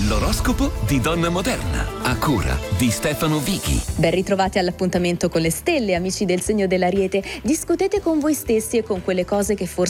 L'oroscopo di Donna Moderna, a cura di Stefano Vichi. Ben ritrovati all'appuntamento con le stelle, amici del segno dell'Ariete. Discutete con voi stessi e con quelle cose che forse